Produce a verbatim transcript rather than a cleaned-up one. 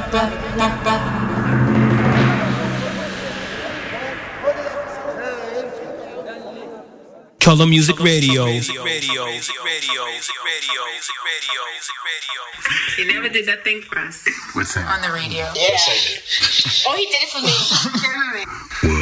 Color Music Radio. He never did that thing for us. What's that? On the radio. Yeah. Oh, he did it for me.